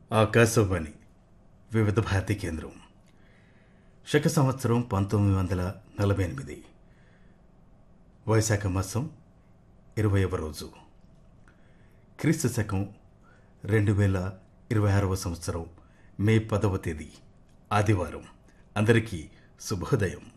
ఆకాశవాణి వివిధ భారతి కేంద్రం. శక సంవత్సరం 1948, వైశాఖ మాసం 20వ రోజు, క్రీస్తు శకం 2026వ సంవత్సరం మే 10వ తేదీ ఆదివారం. అందరికీ శుభోదయం.